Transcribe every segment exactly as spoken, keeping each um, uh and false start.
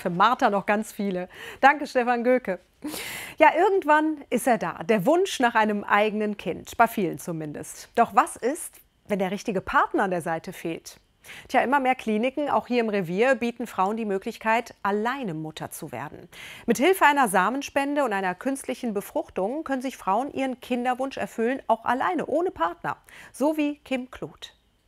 für Martha noch ganz viele. Danke, Stefan Göke. Ja, irgendwann ist er da, der Wunsch nach einem eigenen Kind, bei vielen zumindest. Doch was ist, wenn der richtige Partner an der Seite fehlt? Tja, immer mehr Kliniken, auch hier im Revier, bieten Frauen die Möglichkeit, alleine Mutter zu werden. Mit Hilfe einer Samenspende und einer künstlichen Befruchtung können sich Frauen ihren Kinderwunsch erfüllen, auch alleine, ohne Partner. So wie Kim Kloth.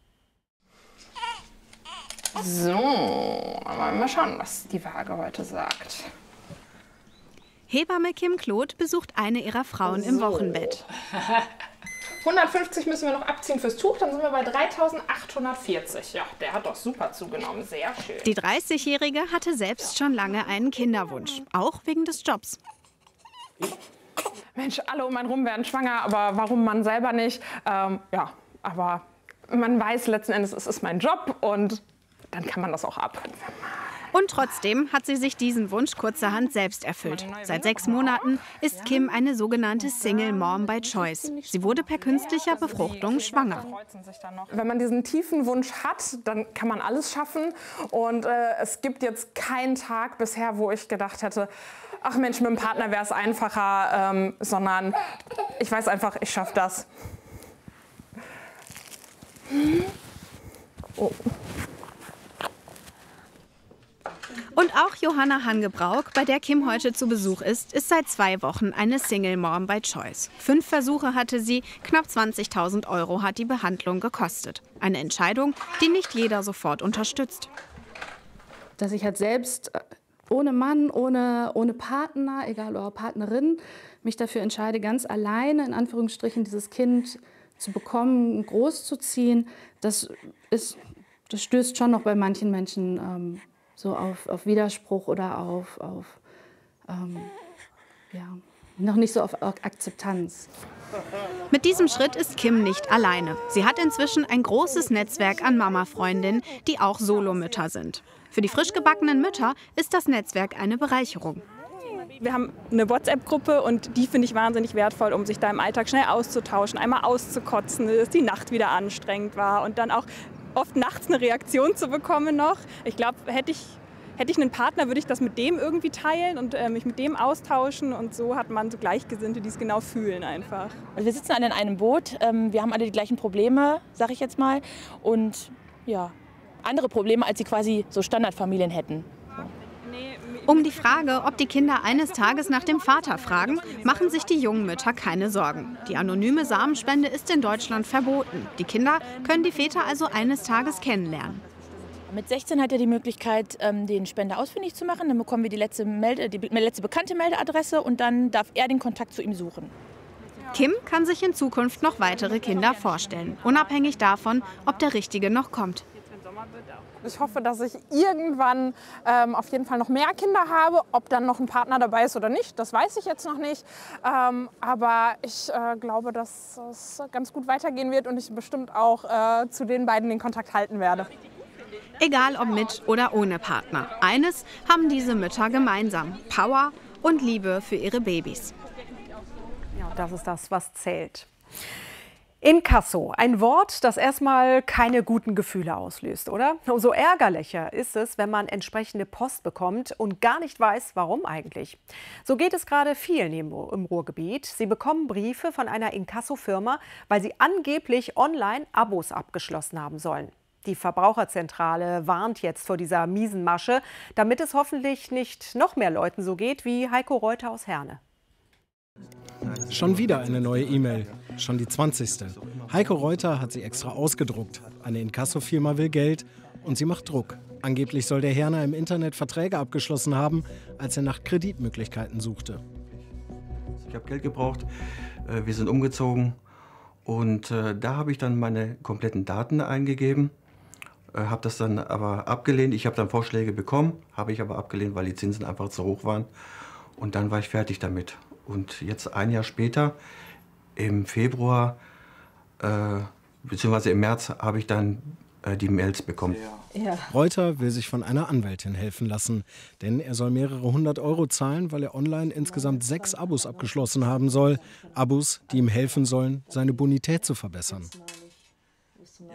So, aber mal schauen, was die Waage heute sagt. Hebamme Kim Kloth besucht eine ihrer Frauen so. im Wochenbett. hundertfünfzig müssen wir noch abziehen fürs Tuch, dann sind wir bei dreitausendachthundertvierzig. Ja, der hat doch super zugenommen, sehr schön. Die dreißigjährige hatte selbst schon lange einen Kinderwunsch, auch wegen des Jobs. Mensch, alle um einen rum werden schwanger, aber warum man selber nicht? Ähm, ja, aber man weiß letzten Endes, es ist mein Job und dann kann man das auch ab. Und trotzdem hat sie sich diesen Wunsch kurzerhand selbst erfüllt. Seit sechs Monaten ist Kim eine sogenannte Single Mom by Choice. Sie wurde per künstlicher Befruchtung schwanger. Wenn man diesen tiefen Wunsch hat, dann kann man alles schaffen. Und äh, es gibt jetzt keinen Tag bisher, wo ich gedacht hätte, ach Mensch, mit dem Partner wäre es einfacher, ähm, sondern ich weiß einfach, ich schaffe das. Oh. Und auch Johanna Hangebrauch, bei der Kim heute zu Besuch ist, ist seit zwei Wochen eine Single Mom by Choice. Fünf Versuche hatte sie, knapp zwanzigtausend Euro hat die Behandlung gekostet. Eine Entscheidung, die nicht jeder sofort unterstützt. Dass ich halt selbst ohne Mann, ohne, ohne Partner, egal oder Partnerin, mich dafür entscheide, ganz alleine in Anführungsstrichen dieses Kind zu bekommen, großzuziehen, das, ist, das stößt schon noch bei manchen Menschen ähm, so auf, auf Widerspruch oder auf, auf ähm, ja, noch nicht so auf Akzeptanz. Mit diesem Schritt ist Kim nicht alleine. Sie hat inzwischen ein großes Netzwerk an Mama-Freundinnen, die auch Solomütter sind. Für die frisch gebackenen Mütter ist das Netzwerk eine Bereicherung. Wir haben eine WhatsApp-Gruppe und die finde ich wahnsinnig wertvoll, um sich da im Alltag schnell auszutauschen, einmal auszukotzen, dass die Nacht wieder anstrengend war und dann auch oft nachts eine Reaktion zu bekommen noch. Ich glaube, hätte ich, hätte ich einen Partner, würde ich das mit dem irgendwie teilen und äh, mich mit dem austauschen. Und so hat man so Gleichgesinnte, die es genau fühlen einfach. Also wir sitzen alle in einem Boot. Ähm, wir haben alle die gleichen Probleme, sage ich jetzt mal. Und ja, andere Probleme, als sie quasi so Standardfamilien hätten. Um die Frage, ob die Kinder eines Tages nach dem Vater fragen, machen sich die jungen Mütter keine Sorgen. Die anonyme Samenspende ist in Deutschland verboten. Die Kinder können die Väter also eines Tages kennenlernen. Mit sechzehn hat er die Möglichkeit, den Spender ausfindig zu machen. Dann bekommen wir die letzte, Melde, die letzte bekannte Meldeadresse und dann darf er den Kontakt zu ihm suchen. Kim kann sich in Zukunft noch weitere Kinder vorstellen, unabhängig davon, ob der Richtige noch kommt. Ich hoffe, dass ich irgendwann ähm, auf jeden Fall noch mehr Kinder habe. Ob dann noch ein Partner dabei ist oder nicht, das weiß ich jetzt noch nicht. Ähm, aber ich äh, glaube, dass es ganz gut weitergehen wird und ich bestimmt auch äh, zu den beiden den Kontakt halten werde. Egal ob mit oder ohne Partner. Eines haben diese Mütter gemeinsam: Power und Liebe für ihre Babys. Ja, das ist das, was zählt. Inkasso, ein Wort, das erstmal keine guten Gefühle auslöst, oder? Umso ärgerlicher ist es, wenn man entsprechende Post bekommt und gar nicht weiß, warum eigentlich. So geht es gerade vielen im Ruhrgebiet. Sie bekommen Briefe von einer Inkasso-Firma, weil sie angeblich online Abos abgeschlossen haben sollen. Die Verbraucherzentrale warnt jetzt vor dieser miesen Masche, damit es hoffentlich nicht noch mehr Leuten so geht wie Heiko Reuter aus Herne. Schon wieder eine neue E-Mail, schon die zwanzigste. Heiko Reuter hat sie extra ausgedruckt. Eine Inkasso-Firma will Geld und sie macht Druck. Angeblich soll der Herner im Internet Verträge abgeschlossen haben, als er nach Kreditmöglichkeiten suchte. Ich habe Geld gebraucht, wir sind umgezogen und da habe ich dann meine kompletten Daten eingegeben. Habe das dann aber abgelehnt. Ich habe dann Vorschläge bekommen, habe ich aber abgelehnt, weil die Zinsen einfach zu hoch waren. Und dann war ich fertig damit. Und jetzt ein Jahr später, im Februar äh, bzw. im März, habe ich dann äh, die Mails bekommen. Ja. Reuter will sich von einer Anwältin helfen lassen, denn er soll mehrere hundert Euro zahlen, weil er online insgesamt sechs Abos abgeschlossen haben soll. Abos, die ihm helfen sollen, seine Bonität zu verbessern.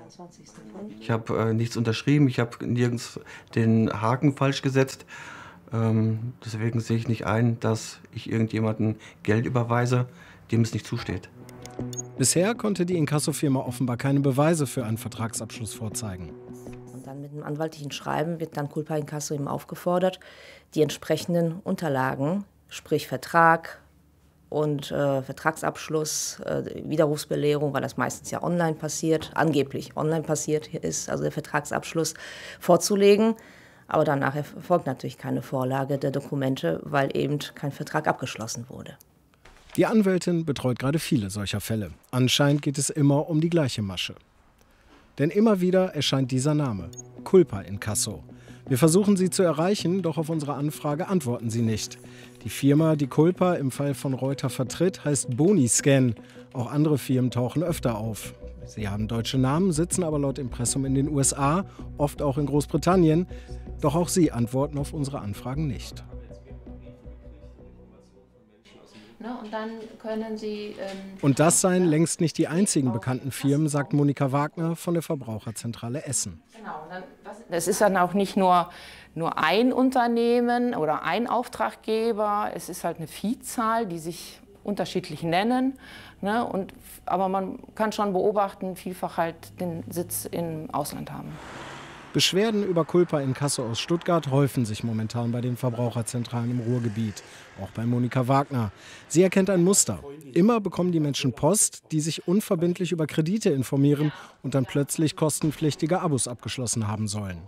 Ich habe äh, nichts unterschrieben, ich habe nirgends den Haken falsch gesetzt. Ähm, deswegen sehe ich nicht ein, dass ich irgendjemandem Geld überweise, dem es nicht zusteht. Bisher konnte die Inkassofirma offenbar keine Beweise für einen Vertragsabschluss vorzeigen. Und dann mit einem anwaltlichen Schreiben wird dann Culpa Inkasso eben aufgefordert, die entsprechenden Unterlagen, sprich Vertrag und äh, Vertragsabschluss, äh, Widerrufsbelehrung, weil das meistens ja online passiert, angeblich online passiert ist, also der Vertragsabschluss vorzulegen. Aber danach erfolgt natürlich keine Vorlage der Dokumente, weil eben kein Vertrag abgeschlossen wurde. Die Anwältin betreut gerade viele solcher Fälle. Anscheinend geht es immer um die gleiche Masche. Denn immer wieder erscheint dieser Name, Culpa Inkasso. Wir versuchen sie zu erreichen, doch auf unsere Anfrage antworten sie nicht. Die Firma, die Culpa im Fall von Reuter vertritt, heißt Boniscan. Auch andere Firmen tauchen öfter auf. Sie haben deutsche Namen, sitzen aber laut Impressum in den U S A, oft auch in Großbritannien. Doch auch sie antworten auf unsere Anfragen nicht. Und dann können Sie, ähm Und das seien längst nicht die einzigen bekannten Firmen, sagt Monika Wagner von der Verbraucherzentrale Essen. Es ist dann auch nicht nur, nur ein Unternehmen oder ein Auftraggeber, es ist halt eine Vielzahl, die sich unterschiedlich nennen. Ne? Und, aber man kann schon beobachten, vielfach halt den Sitz im Ausland haben. Beschwerden über Culpa Inkasso aus Stuttgart häufen sich momentan bei den Verbraucherzentralen im Ruhrgebiet, auch bei Monika Wagner. Sie erkennt ein Muster. Immer bekommen die Menschen Post, die sich unverbindlich über Kredite informieren und dann plötzlich kostenpflichtige Abos abgeschlossen haben sollen.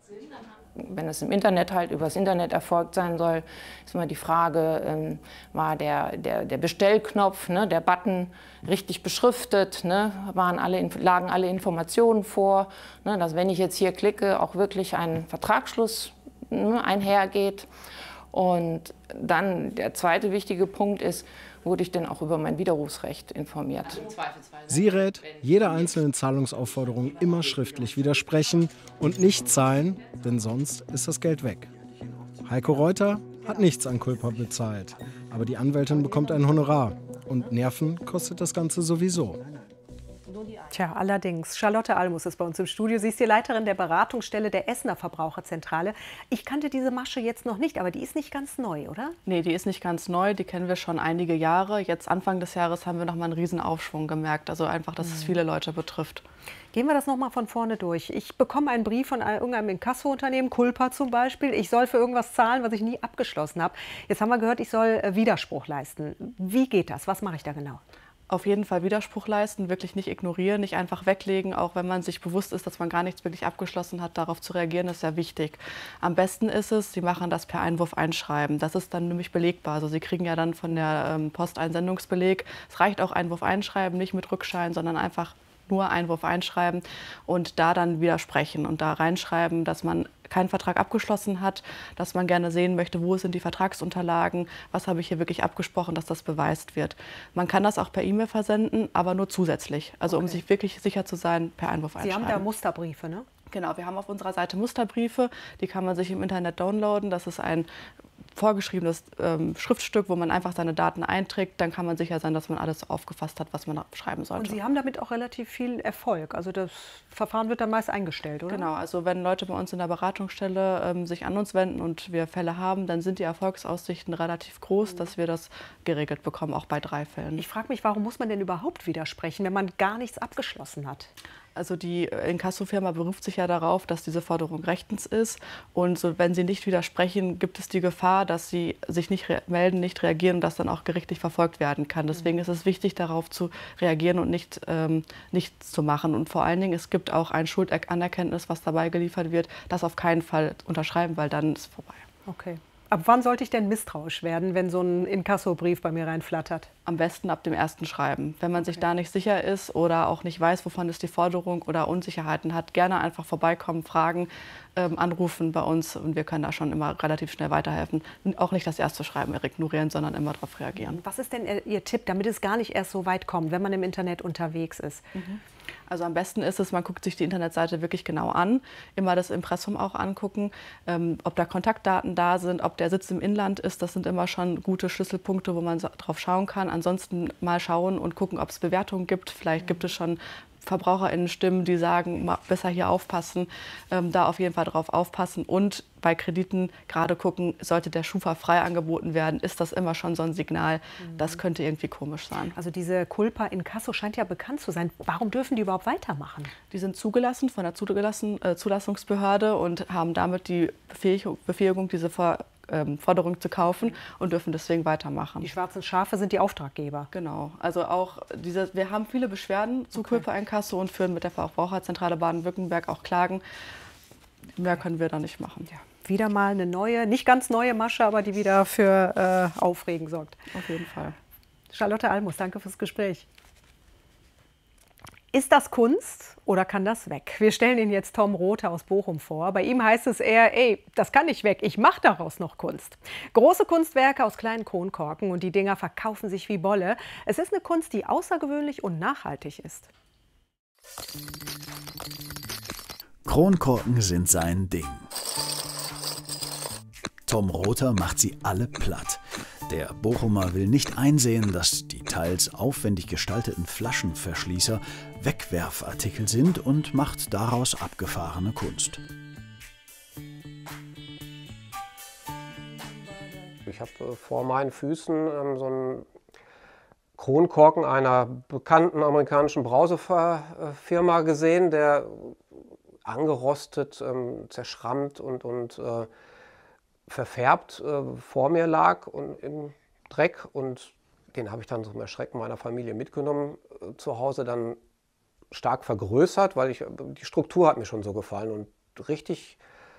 Wenn es im Internet halt übers Internet erfolgt sein soll, ist immer die Frage, ähm, war der, der, der Bestellknopf, ne, der Button richtig beschriftet, ne, waren alle, lagen alle Informationen vor, ne, dass wenn ich jetzt hier klicke, auch wirklich ein Vertragsschluss ne, einhergeht. Und dann der zweite wichtige Punkt ist, wurde ich denn auch über mein Widerrufsrecht informiert. Sie rät, jeder einzelnen Zahlungsaufforderung immer schriftlich widersprechen und nicht zahlen, denn sonst ist das Geld weg. Heiko Reuter hat nichts an Culpa bezahlt, aber die Anwältin bekommt ein Honorar. Und Nerven kostet das Ganze sowieso. Tja, allerdings. Charlotte Almus ist bei uns im Studio. Sie ist die Leiterin der Beratungsstelle der Essener Verbraucherzentrale. Ich kannte diese Masche jetzt noch nicht, aber die ist nicht ganz neu, oder? Nee, die ist nicht ganz neu. Die kennen wir schon einige Jahre. Jetzt Anfang des Jahres haben wir noch mal einen Riesenaufschwung gemerkt. Also einfach, dass es viele Leute betrifft. Gehen wir das noch mal von vorne durch. Ich bekomme einen Brief von irgendeinem Inkasso-Unternehmen, Culpa zum Beispiel. Ich soll für irgendwas zahlen, was ich nie abgeschlossen habe. Jetzt haben wir gehört, ich soll Widerspruch leisten. Wie geht das? Was mache ich da genau? Auf jeden Fall Widerspruch leisten, wirklich nicht ignorieren, nicht einfach weglegen, auch wenn man sich bewusst ist, dass man gar nichts wirklich abgeschlossen hat, darauf zu reagieren, ist sehr wichtig. Am besten ist es, Sie machen das per Einwurf einschreiben. Das ist dann nämlich belegbar. Also Sie kriegen ja dann von der ähm, Post einen Sendungsbeleg. Es reicht auch Einwurf einschreiben, nicht mit Rückschein, sondern einfach nur Einwurf einschreiben und da dann widersprechen und da reinschreiben, dass man keinen Vertrag abgeschlossen hat, dass man gerne sehen möchte, wo sind die Vertragsunterlagen, was habe ich hier wirklich abgesprochen, dass das beweist wird. Man kann das auch per E-Mail versenden, aber nur zusätzlich. Also okay. Um sich wirklich sicher zu sein, per Einwurf einschreiben. Sie haben da Musterbriefe, ne? Genau, wir haben auf unserer Seite Musterbriefe, die kann man sich im Internet downloaden. Das ist ein vorgeschriebenes ähm, Schriftstück, wo man einfach seine Daten einträgt, dann kann man sicher sein, dass man alles aufgefasst hat, was man schreiben sollte. Und Sie haben damit auch relativ viel Erfolg. Also das Verfahren wird dann meist eingestellt, oder? Genau, also wenn Leute bei uns in der Beratungsstelle ähm, sich an uns wenden und wir Fälle haben, dann sind die Erfolgsaussichten relativ groß, mhm. dass wir das geregelt bekommen, auch bei drei Fällen. Ich frage mich, warum muss man denn überhaupt widersprechen, wenn man gar nichts abgeschlossen hat? Also die Inkassofirma beruft sich ja darauf, dass diese Forderung rechtens ist. Und so, wenn sie nicht widersprechen, gibt es die Gefahr, dass sie sich nicht melden, nicht reagieren und das dann auch gerichtlich verfolgt werden kann. Deswegen ist es wichtig, darauf zu reagieren und nicht, ähm, nichts zu machen. Und vor allen Dingen, es gibt auch ein Schuldanerkenntnis, was dabei geliefert wird. Das auf keinen Fall unterschreiben, weil dann ist es vorbei. Okay. Ab wann sollte ich denn misstrauisch werden, wenn so ein Inkassobrief bei mir reinflattert? Am besten ab dem ersten Schreiben. Wenn man sich da nicht sicher ist oder auch nicht weiß, wovon ist die Forderung oder Unsicherheiten hat, gerne einfach vorbeikommen, fragen, ähm, anrufen bei uns und wir können da schon immer relativ schnell weiterhelfen. Und auch nicht das erste Schreiben ignorieren, sondern immer darauf reagieren. Was ist denn Ihr Tipp, damit es gar nicht erst so weit kommt, wenn man im Internet unterwegs ist? Mhm. Also am besten ist es, man guckt sich die Internetseite wirklich genau an, immer das Impressum auch angucken, ähm, ob da Kontaktdaten da sind, ob der Sitz im Inland ist, das sind immer schon gute Schlüsselpunkte, wo man so drauf schauen kann. Ansonsten mal schauen und gucken, ob es Bewertungen gibt. Vielleicht gibt es schon VerbraucherInnen-Stimmen, die sagen, besser hier aufpassen, ähm, da auf jeden Fall drauf aufpassen und bei Krediten gerade gucken, sollte der Schufa frei angeboten werden, ist das immer schon so ein Signal, mhm. das könnte irgendwie komisch sein. Also diese Culpa Inkasso scheint ja bekannt zu sein. Warum dürfen die überhaupt weitermachen? Die sind zugelassen von der Zugelassen, äh, Zulassungsbehörde und haben damit die Befähigung, Befähigung diese Vor ähm, Forderung zu kaufen und dürfen deswegen weitermachen. Die schwarzen Schafe sind die Auftraggeber. Genau. Also auch diese, wir haben viele Beschwerden zu Okay. Culpa Inkasso und führen mit der Verbraucherzentrale Baden-Württemberg auch Klagen. Mehr können wir da nicht machen. Ja. Wieder mal eine neue, nicht ganz neue Masche, aber die wieder für äh, Aufregen sorgt. Auf jeden Fall. Charlotte Almus, danke fürs Gespräch. Ist das Kunst oder kann das weg? Wir stellen Ihnen jetzt Tom Rother aus Bochum vor. Bei ihm heißt es eher, ey, das kann nicht weg, ich mache daraus noch Kunst. Große Kunstwerke aus kleinen Kronkorken und die Dinger verkaufen sich wie Bolle. Es ist eine Kunst, die außergewöhnlich und nachhaltig ist. Kronkorken sind sein Ding. Tom Rother macht sie alle platt. Der Bochumer will nicht einsehen, dass die teils aufwendig gestalteten Flaschenverschließer Wegwerfartikel sind und macht daraus abgefahrene Kunst. Ich habe vor meinen Füßen ähm, so einen Kronkorken einer bekannten amerikanischen Brausefirma gesehen, der angerostet, ähm, zerschrammt und, und äh, verfärbt äh, vor mir lag und im Dreck, und den habe ich dann zum Erschrecken meiner Familie mitgenommen, äh, zu Hause dann stark vergrößert, weil ich, die Struktur hat mir schon so gefallen, und richtig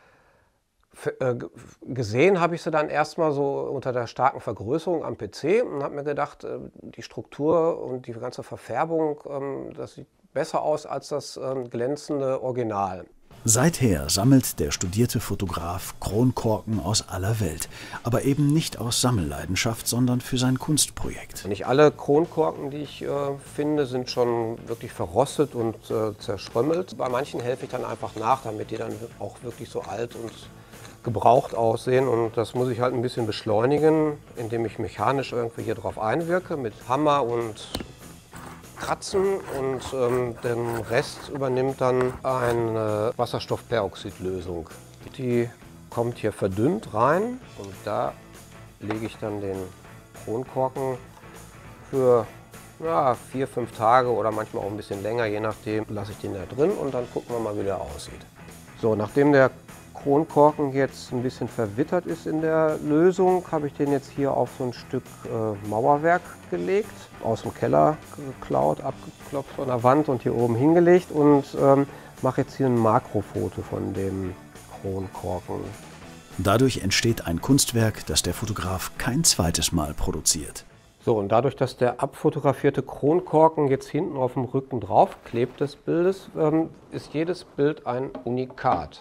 äh, gesehen habe ich sie dann erstmal so unter der starken Vergrößerung am P C und habe mir gedacht, äh, die Struktur und die ganze Verfärbung, äh, das sieht besser aus als das äh, glänzende Original. Seither sammelt der studierte Fotograf Kronkorken aus aller Welt, aber eben nicht aus Sammelleidenschaft, sondern für sein Kunstprojekt. Nicht alle Kronkorken, die ich äh, finde, sind schon wirklich verrostet und äh, zerschrömmelt. Bei manchen helfe ich dann einfach nach, damit die dann auch wirklich so alt und gebraucht aussehen, und das muss ich halt ein bisschen beschleunigen, indem ich mechanisch irgendwie hier drauf einwirke mit Hammer und Kratzen, und ähm, den Rest übernimmt dann eine Wasserstoffperoxidlösung. Die kommt hier verdünnt rein, und da lege ich dann den Kronkorken für ja, vier, fünf Tage oder manchmal auch ein bisschen länger, je nachdem, lasse ich den da drin, und dann gucken wir mal, wie der aussieht. So, nachdem der Kronkorken jetzt ein bisschen verwittert ist in der Lösung, habe ich den jetzt hier auf so ein Stück äh, Mauerwerk gelegt, aus dem Keller geklaut, abgeklopft von der Wand und hier oben hingelegt, und ähm, mache jetzt hier ein Makrofoto von dem Kronkorken. Dadurch entsteht ein Kunstwerk, das der Fotograf kein zweites Mal produziert. So, und dadurch, dass der abfotografierte Kronkorken jetzt hinten auf dem Rücken drauf klebt des Bildes, ähm, ist jedes Bild ein Unikat.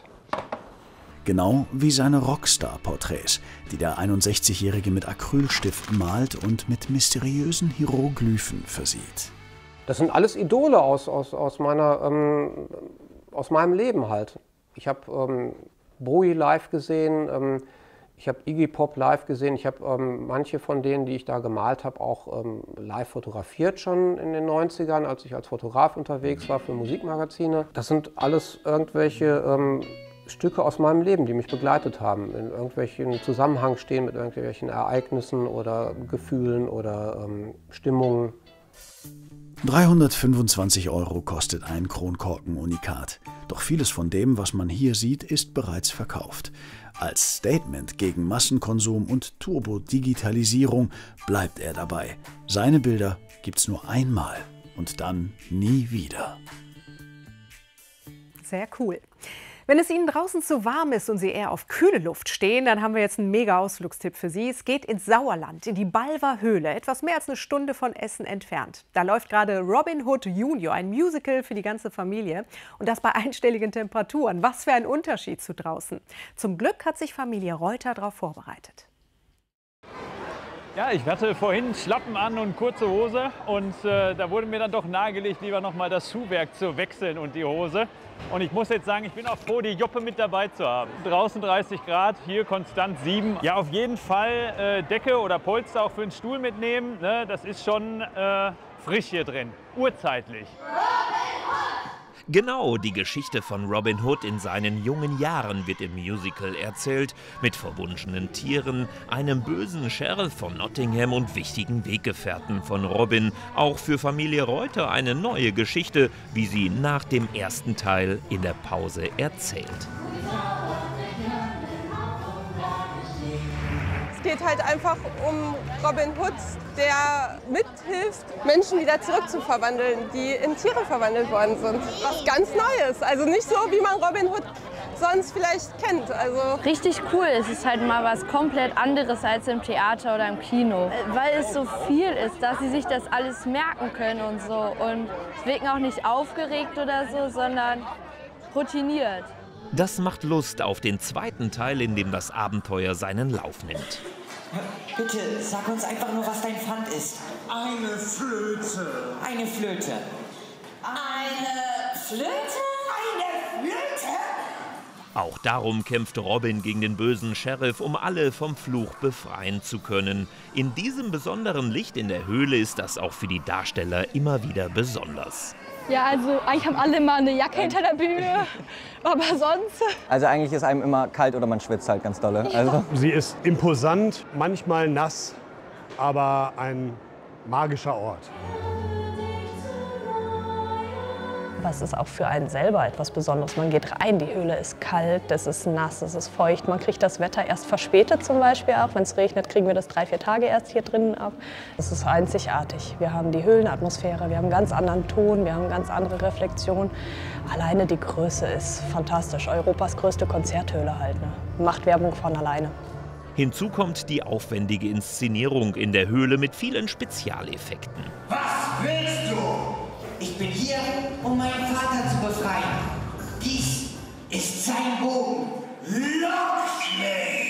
Genau wie seine Rockstar-Porträts, die der einundsechzigjährige mit Acrylstift malt und mit mysteriösen Hieroglyphen versieht. Das sind alles Idole aus, aus, aus, meiner, ähm, aus meinem Leben halt. Ich habe ähm, Bowie live gesehen, ähm, ich habe Iggy Pop live gesehen, ich habe ähm, manche von denen, die ich da gemalt habe, auch ähm, live fotografiert schon in den neunzigern, als ich als Fotograf unterwegs war für Musikmagazine. Das sind alles irgendwelche ähm, Stücke aus meinem Leben, die mich begleitet haben, in irgendwelchen Zusammenhang stehen mit irgendwelchen Ereignissen oder Gefühlen oder ähm, Stimmungen. dreihundertfünfundzwanzig Euro kostet ein Kronkorken-Unikat. Doch vieles von dem, was man hier sieht, ist bereits verkauft. Als Statement gegen Massenkonsum und Turbo-Digitalisierung bleibt er dabei. Seine Bilder gibt's nur einmal und dann nie wieder. Sehr cool. Wenn es Ihnen draußen zu warm ist und Sie eher auf kühle Luft stehen, dann haben wir jetzt einen mega Ausflugstipp für Sie. Es geht ins Sauerland, in die Balver Höhle, etwas mehr als eine Stunde von Essen entfernt. Da läuft gerade Robin Hood Junior, ein Musical für die ganze Familie. Und das bei einstelligen Temperaturen. Was für ein Unterschied zu draußen. Zum Glück hat sich Familie Reuter darauf vorbereitet. Ja, ich hatte vorhin Schlappen an und kurze Hose, und äh, da wurde mir dann doch nahegelegt, lieber noch mal das Schuhwerk zu wechseln und die Hose. Und ich muss jetzt sagen, ich bin auch froh, die Joppe mit dabei zu haben. Draußen dreißig Grad, hier konstant sieben. Ja, auf jeden Fall äh, Decke oder Polster auch für den Stuhl mitnehmen. Ne? Das ist schon äh, frisch hier drin, urzeitlich. Robin Hood! Genau, die Geschichte von Robin Hood in seinen jungen Jahren wird im Musical erzählt, mit verwunschenen Tieren, einem bösen Sheriff von Nottingham und wichtigen Weggefährten von Robin. Auch für Familie Reuter eine neue Geschichte, wie sie nach dem ersten Teil in der Pause erzählt. Es geht halt einfach um Robin Hood, der mithilft, Menschen wieder zurückzuverwandeln, die in Tiere verwandelt worden sind. Was ganz Neues, also nicht so, wie man Robin Hood sonst vielleicht kennt. Also richtig cool, es ist halt mal was komplett anderes als im Theater oder im Kino. Weil es so viel ist, dass sie sich das alles merken können und so. Und es wirken auch nicht aufgeregt oder so, sondern routiniert. Das macht Lust auf den zweiten Teil, in dem das Abenteuer seinen Lauf nimmt. Bitte, sag uns einfach nur, was dein Pfand ist. Eine Flöte. Eine Flöte. Eine Flöte? Eine Flöte? Auch darum kämpft Robin gegen den bösen Sheriff, um alle vom Fluch befreien zu können. In diesem besonderen Licht in der Höhle ist das auch für die Darsteller immer wieder besonders. Ja, also eigentlich haben alle mal eine Jacke hinter der Bühne, aber sonst... Also eigentlich ist einem immer kalt oder man schwitzt halt ganz dolle. Ja. Also. Sie ist imposant, manchmal nass, aber ein magischer Ort. Aber es ist auch für einen selber etwas Besonderes. Man geht rein, die Höhle ist kalt, es ist nass, es ist feucht. Man kriegt das Wetter erst verspätet zum Beispiel ab. Wenn es regnet, kriegen wir das drei, vier Tage erst hier drinnen ab. Es ist einzigartig. Wir haben die Höhlenatmosphäre, wir haben einen ganz anderen Ton, wir haben eine ganz andere Reflexion. Alleine die Größe ist fantastisch. Europas größte Konzerthöhle halt. Ne? Macht Werbung von alleine. Hinzu kommt die aufwendige Inszenierung in der Höhle mit vielen Spezialeffekten. Was willst du? Ich bin hier, um meinen Vater zu befreien. Dies ist sein Bogen. Lock mich!